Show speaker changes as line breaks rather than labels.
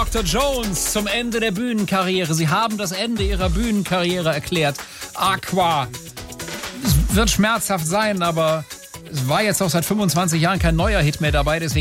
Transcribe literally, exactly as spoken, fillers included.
Doktor Jones zum Ende der Bühnenkarriere. Sie haben das Ende ihrer Bühnenkarriere erklärt. Aqua. Es wird schmerzhaft sein, aber es war jetzt auch seit fünfundzwanzig Jahren kein neuer Hit mehr dabei. Deswegen